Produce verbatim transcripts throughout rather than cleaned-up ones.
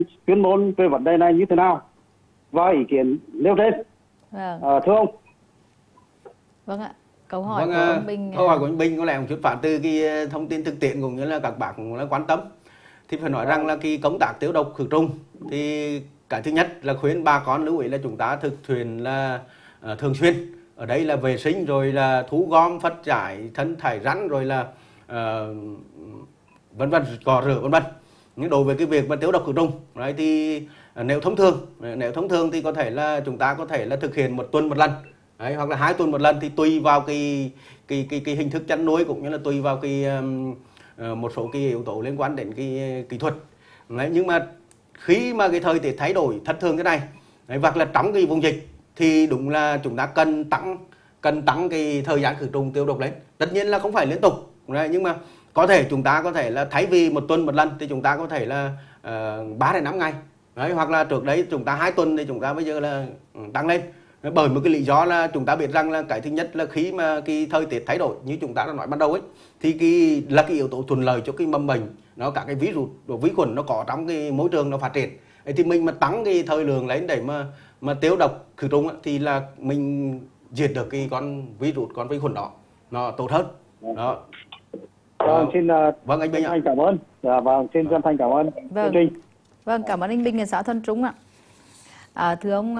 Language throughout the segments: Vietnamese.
chuyên môn về vấn đề này như thế nào và ý kiến nêu trên. Vâng. À, thưa ông. Vâng ạ. Câu hỏi Vâng, của ông Bình. Câu hỏi của anh Bình có lẽ cũng xuất phát từ cái thông tin thực tiễn cũng như là các bạn cũng là quan tâm. Thì phải nói rằng là cái công tác tiêu độc khử trùng thì cái thứ nhất là khuyến bà con lưu ý là chúng ta thực hiện là uh, thường xuyên. Ở đây là vệ sinh rồi là thu gom phân rải thân thải rắn rồi là uh, vân vân cỏ rửa vân vân. Nhưng đối với cái việc mà tiêu độc khử trùng đấy thì uh, nếu thông thường nếu thông thường thì có thể là chúng ta có thể là thực hiện một tuần một lần. Đấy, hoặc là hai tuần một lần thì tùy vào cái cái cái, cái hình thức chăn nuôi cũng như là tùy vào cái um, uh, một số cái yếu tố liên quan đến cái kỹ thuật. Đấy, nhưng mà khi mà cái thời tiết thay đổi thất thường thế này, đấy, hoặc là trong cái vùng dịch thì đúng là chúng ta cần tăng cần tăng cái thời gian khử trùng tiêu độc lên. Tất nhiên là không phải liên tục, đấy, nhưng mà có thể chúng ta có thể là thay vì một tuần một lần thì chúng ta có thể là ba đến năm ngày. Đấy, hoặc là trước đấy chúng ta hai tuần thì chúng ta bây giờ là tăng lên. Bởi một cái lý do là chúng ta biết rằng là cái thứ nhất là khi mà cái thời tiết thay đổi như chúng ta đã nói ban đầu ấy thì cái là cái yếu tố thuận lợi cho cái mầm bệnh, nó cả cái virus và vi khuẩn nó có trong cái môi trường nó phát triển. Thì mình mà tăng cái thời lượng lên để mà mà tiêu độc khử trùng thì là mình diệt được cái con virus con vi khuẩn đó nó tốt hơn. Đó. Vâng, xin uh, vâng anh Bình ạ. Cảm ơn. Dạ, vâng, xin chân thành cảm ơn. Vâng. Vâng, cảm ơn anh Bình ở xã Thuần Trung ạ. À, thưa ông.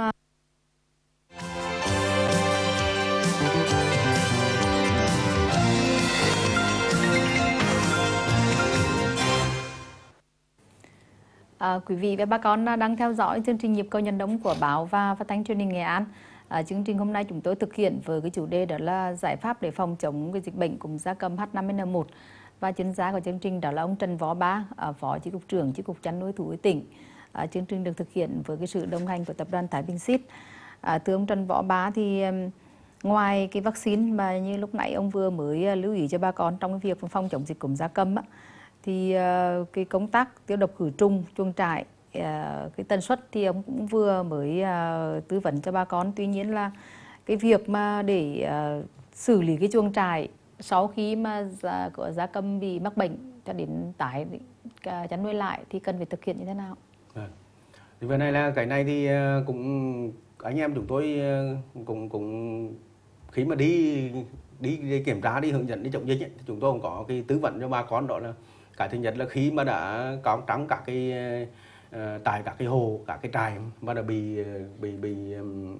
À, quý vị và bà con đang theo dõi chương trình Nhịp cầu Nhận Đông của báo và phát thanh truyền hình Nghệ An. À, chương trình hôm nay chúng tôi thực hiện với cái chủ đề đó là giải pháp để phòng chống cái dịch bệnh cúm gia cầm H năm N một, và chuyên gia của chương trình đó là ông Trần Võ Bá, à, phó chi cục trưởng chi cục chăn nuôi thú y tỉnh. À, chương trình được thực hiện với cái sự đồng hành của tập đoàn Thái Bình Seed. À, thưa ông Trần Võ Bá thì um, ngoài cái vaccine mà như lúc nãy ông vừa mới uh, lưu ý cho bà con trong cái việc phòng chống dịch cúm gia cầm á, thì uh, cái công tác tiêu độc khử trùng chuồng trại, uh, cái tần suất thì ông cũng vừa mới uh, tư vấn cho bà con. Tuy nhiên là cái việc mà để uh, xử lý cái chuồng trại sau khi mà gia, của gia cầm bị mắc bệnh cho đến tái chăn nuôi lại thì cần phải thực hiện như thế nào? À, thì về này là cái này thì cũng anh em chúng tôi cũng cũng khi mà đi đi, đi kiểm tra đi hướng dẫn đi chống dịch ấy, thì chúng tôi cũng có cái tư vấn cho bà con, đó là cái thứ nhất là khi mà đã có trong các cái uh, tại các cái hồ các cái trại mà đã bị bị bị um,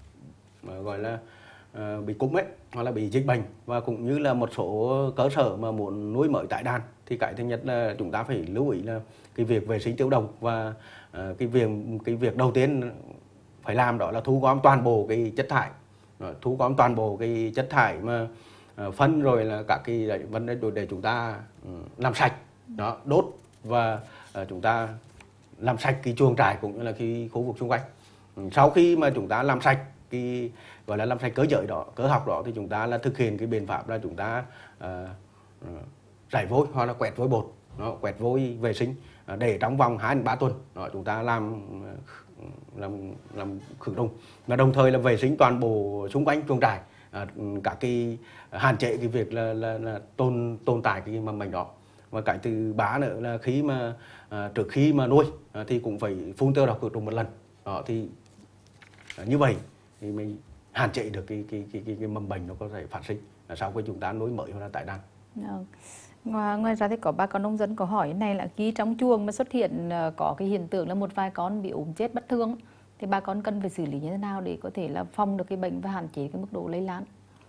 gọi là uh, bị cúm ấy hoặc là bị dịch bệnh, và cũng như là một số cơ sở mà muốn nuôi mới tái đàn thì cái thứ nhất là chúng ta phải lưu ý là cái việc vệ sinh tiêu độc, và uh, cái việc cái việc đầu tiên phải làm đó là thu gom toàn bộ cái chất thải, thu gom toàn bộ cái chất thải mà uh, phân rồi là các cái vấn đề để chúng ta um, làm sạch đó, đốt và uh, chúng ta làm sạch cái chuồng trại cũng như là cái khu vực xung quanh. Sau khi mà chúng ta làm sạch cái gọi là làm sạch cơ giới đó, cơ học đó, thì chúng ta là thực hiện cái biện pháp là chúng ta uh, uh, rải vôi hoặc là quẹt vôi bột, nó quẹt vôi vệ sinh uh, để trong vòng hai đến ba tuần đó, chúng ta làm uh, làm làm khử trùng, và đồng thời là vệ sinh toàn bộ xung quanh chuồng trại, uh, các cái hạn chế cái việc là, là, là tồn tồn tại cái mầm bệnh đó. Và cái thứ ba nữa là khi mà uh, trước khi mà nuôi uh, thì cũng phải phun tiêu độc khử trùng một lần đó, thì uh, như vậy thì mình hạn chế được cái cái cái cái, cái mầm bệnh nó có thể phát sinh uh, sau khi chúng ta nuôi mới hoặc là tái đàn. No. Ngoài, ngoài ra thì có bà con nông dân có hỏi này là khi trong chuồng mà xuất hiện uh, có cái hiện tượng là một vài con bị ốm chết bất thường thì bà con cần phải xử lý như thế nào để có thể là phòng được cái bệnh và hạn chế cái mức độ lây lan?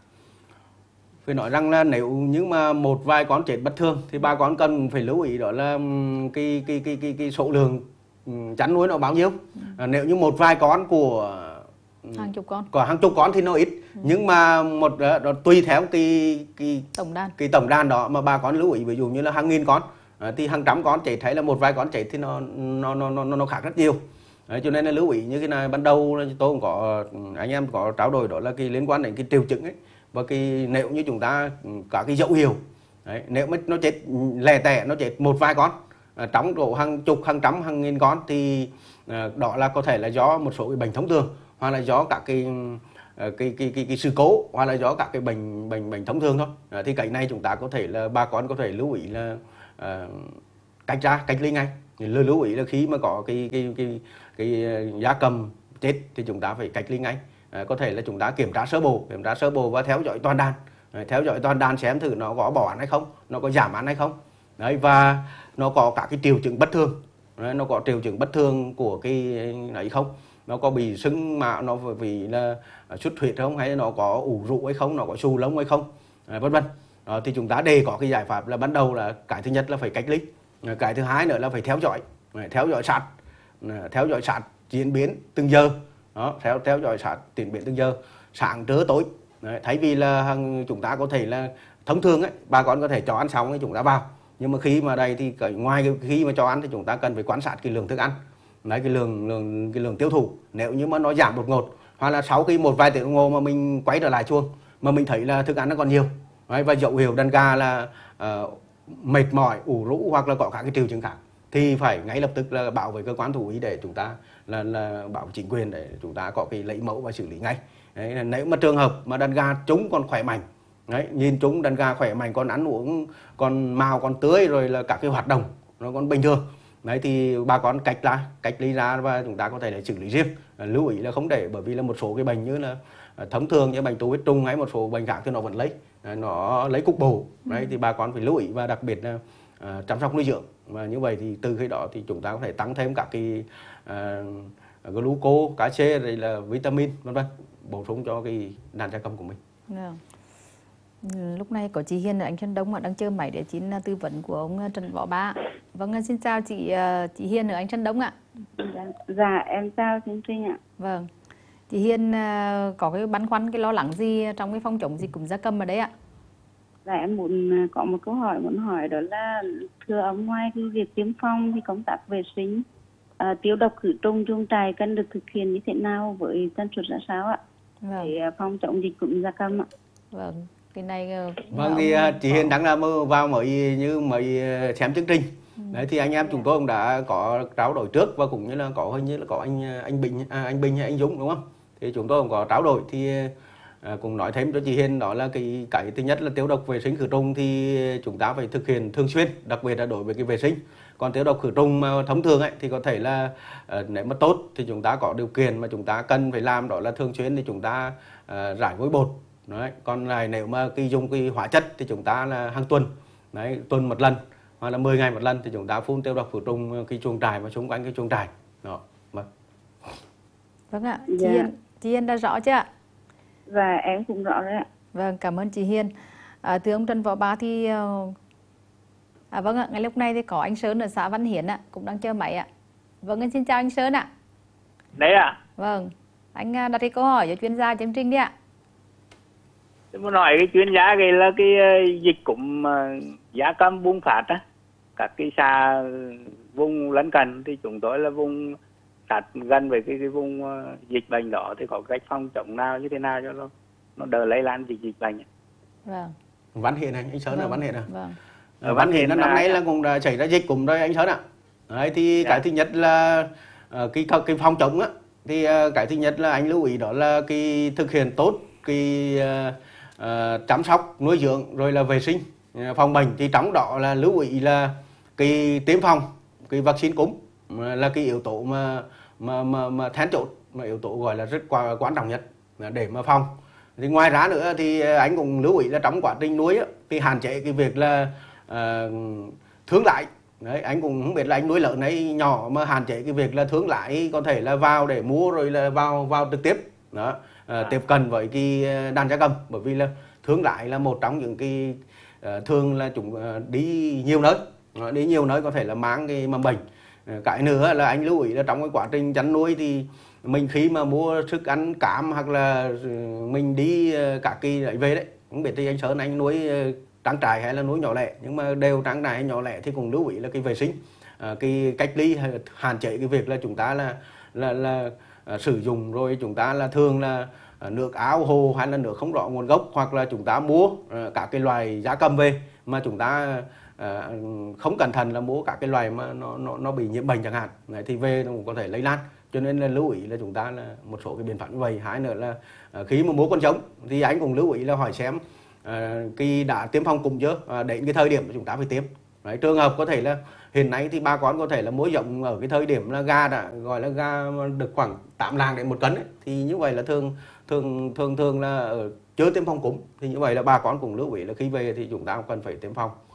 Phải nói rằng là nếu như mà một vài con chết bất thường thì bà con cần phải lưu ý đó là cái cái cái cái, cái số lượng chăn nuôi nó bao nhiêu. Ừ. À, nếu như một vài con của hàng chục con, có hàng chục con thì nó ít. Ừ. Nhưng mà một đó, tùy theo cái cái tổng đàn cái tổng đàn đó mà bà con lưu ý, ví dụ như là hàng nghìn con à, thì hàng trăm con chết hay là một vài con chết thì nó nó nó nó nó khác rất nhiều. Đấy, cho nên là lưu ý như cái này ban đầu tôi cũng có anh em có trao đổi đó là cái liên quan đến cái triệu chứng ấy, và cái nếu như chúng ta có cái dấu hiệu đấy, nếu mà nó chết lẻ tẻ, nó chết một vài con à, trong độ hàng chục hàng trăm hàng nghìn con thì à, đó là có thể là do một số cái bệnh thông thường, hoặc là do các cái cái cái cái, cái, cái sự cố, hoặc là do các cái bệnh bệnh bệnh thông thường thôi. À, thì cái này chúng ta có thể là bà con có thể lưu ý là à, cách ra cách ly ngay. lưu lưu ý là khi mà có cái cái cái cái gia cầm chết thì chúng ta phải cách ly ngay. À, có thể là chúng ta kiểm tra sơ bộ, kiểm tra sơ bộ và theo dõi toàn đàn, à, theo dõi toàn đàn xem thử nó có bỏ ăn hay không, nó có giảm ăn hay không. Đấy, và nó có các cái triệu chứng bất thường, đấy, nó có triệu chứng bất thường của cái ấy không, nó có bị sưng mạo, nó vì là xuất huyết không, hay nó có ủ rũ hay không, nó có xù lông hay không, à, vân vân. Đó, thì chúng ta đề có cái giải pháp là ban đầu là cái thứ nhất là phải cách ly, cái thứ hai nữa là phải theo dõi, theo dõi sát, theo dõi sát diễn biến từng giờ. Đó, theo theo dõi sát diễn biến từng giờ, sáng trưa tối. Đấy, thay vì là chúng ta có thể là thông thường ấy, bà con có thể cho ăn xong thì chúng ta vào, nhưng mà khi mà đây thì ngoài cái khi mà cho ăn thì chúng ta cần phải quan sát cái lượng thức ăn, đấy, cái lượng lượng cái lượng tiêu thụ. Nếu như mà nó giảm đột ngột, hoặc là sau khi một vài tiếng đồng hồ mà mình quay trở lại chuồng mà mình thấy là thức ăn nó còn nhiều, đấy, và dấu hiệu đàn gà là uh, mệt mỏi, ủ rũ hoặc là có các cái triệu chứng khác, thì phải ngay lập tức là báo với cơ quan thú y để chúng ta là, là báo chính quyền để chúng ta có cái lấy mẫu và xử lý ngay. Đấy, nếu mà trường hợp mà đàn gà chúng còn khỏe mạnh, đấy, nhìn chúng đàn gà khỏe mạnh, còn ăn uống, còn màu còn tươi, rồi là các cái hoạt động nó còn bình thường, đấy, thì bà con cách ra cách ly ra và chúng ta có thể là xử lý riêng. À, lưu ý là không để, bởi vì là một số cái bệnh như là thông thường như bệnh tụ huyết trùng hay một số bệnh khác thì nó vẫn lấy, nó lấy cục bộ, đấy, thì bà con phải lưu ý và đặc biệt là uh, chăm sóc nuôi dưỡng. Và như vậy thì từ khi đó thì chúng ta có thể tăng thêm các cái uh, gluco, cá chê, rồi là vitamin vân vân, bổ sung cho cái đàn gia cầm của mình. Yeah. Lúc này có chị Hiền ở Anh Sơn Đông đang chơi máy để chín tư vấn của ông Trần Võ Bá. Vâng, xin chào chị chị Hiền ở Anh Sơn Đông ạ. Dạ, dạ em chào chương trình ạ. Vâng, chị Hiền có cái băn khoăn, cái lo lắng gì trong cái phòng chống dịch cúm gia cầm ở đấy ạ? Dạ em muốn có một câu hỏi muốn hỏi, đó là thưa ông, ngoài cái việc tiêm phòng thì công tác vệ sinh, à, tiêu độc khử trùng chuồng trại cần được thực hiện như thế nào, với tần suất ra sao ạ? Vâng. Để phòng chống dịch cúm gia cầm ạ. Vâng, cái này vâng thì chị Hiền đang là vào mới như mới xem chương trình. Ừ. Đấy thì anh em chúng tôi cũng đã có trao đổi trước, và cũng như là có hình như là có anh anh Bình à, anh Bình hay anh Dũng đúng không? Thì chúng tôi cũng có trao đổi, thì à, cũng nói thêm cho chị Hiền đó là cái cái thứ nhất là tiêu độc vệ sinh khử trùng thì chúng ta phải thực hiện thường xuyên, đặc biệt là đối với cái vệ sinh. Còn tiêu độc khử trùng mà thông thường ấy thì có thể là uh, nếu mà tốt thì chúng ta có điều kiện mà chúng ta cần phải làm, đó là thường xuyên thì chúng ta uh, rải vôi bột. Đấy, còn lại nếu mà cái dùng cái hóa chất thì chúng ta là hàng tuần, đấy, tuần một lần hoặc là mười ngày một lần thì chúng ta phun tiêu độc khử trùng cái chuồng trại và xung quanh cái chuồng trại. Đó. Vâng. Vâng ạ, chị, dạ. Hiền, chị Hiền đã rõ chưa ạ? Và em cũng rõ đấy ạ. Vâng, cảm ơn chị Hiền. À, thưa ông Trần Võ Bá thì à, vâng ạ, ngay lúc này thì có anh Sơn ở xã Văn Hiến ạ, cũng đang chờ máy ạ. Vâng, anh xin chào anh Sơn ạ. Đấy ạ. Vâng, anh đặt cái câu hỏi cho chuyên gia chương trình đi ạ. Tôi muốn hỏi cái chuyên gia cái là cái dịch cúm gia cầm bùng phát á, các cái xã vùng lân cận thì chúng tôi là vùng sát gần với cái, cái vùng dịch bệnh đó, thì có cách phòng chống nào như thế nào cho nó nó đỡ lây lan dịch dịch bệnh. Vâng. Văn Hiền này, anh Sơn vâng. Ở Văn Hiền à? Vâng. Ở Văn Hiền năm nay là cũng đã xảy ra dịch cúm rồi anh Sơn ạ. Đấy thì dạ. Cái thứ nhất là cái cái phòng chống á, thì cái thứ nhất là anh lưu ý đó là cái thực hiện tốt cái uh, uh, chăm sóc nuôi dưỡng rồi là vệ sinh uh, phòng bệnh, thì trong đó là lưu ý là cái tiêm phòng cái vaccine cúm là cái yếu tố mà mà mà, mà then chốt, mà yếu tố gọi là rất quan quan trọng nhất để mà phòng. Thì ngoài ra nữa thì anh cũng lưu ý là trong quá trình nuôi á, thì hạn chế cái việc là uh, thương lái. Đấy, anh cũng không biết là anh nuôi lợn hay nhỏ mà hạn chế cái việc là thương lái có thể là vào để mua rồi là vào vào trực tiếp đó, à, tiếp cận với cái đàn gia cầm, bởi vì là thương lái là một trong những cái uh, thường là chúng uh, đi nhiều nơi, uh, đi nhiều nơi có thể là mang cái mầm bệnh. Uh, cái nữa là anh lưu ý là trong cái quá trình chăn nuôi thì mình khi mà mua thức ăn cám hoặc là mình đi uh, các cái ấy về đấy, không biết thì anh Sơn anh nuôi uh, trang trại hay là nuôi nhỏ lẻ, nhưng mà đều trang trại hay nhỏ lẻ thì cũng lưu ý là cái vệ sinh, uh, cái cách ly, hạn chế cái việc là chúng ta là là là uh, sử dụng rồi chúng ta là thường là uh, nước áo hồ hay là nước không rõ nguồn gốc, hoặc là chúng ta mua uh, các cái loài gia cầm về mà chúng ta uh, không cẩn thận là mua các cái loài mà nó nó nó bị nhiễm bệnh chẳng hạn. Đấy, thì về nó cũng có thể lây lan, cho nên là lưu ý là chúng ta là một số cái biện pháp như vậy. Hai nữa là uh, khi mà mua con trống thì anh cũng lưu ý là hỏi xem À, cái đã tiêm phòng cúm chưa, à, đến cái thời điểm mà chúng ta phải tiêm. Đấy, trường hợp có thể là hiện nay thì bà con có thể là mua giống ở cái thời điểm là gà đã gọi là gà được khoảng tám lạng đến một cân ấy. Thì như vậy là thường thường thường thường là ở chưa tiêm phòng cúm, thì như vậy là bà con cũng lưu ý là khi về thì chúng ta cần phải tiêm phòng.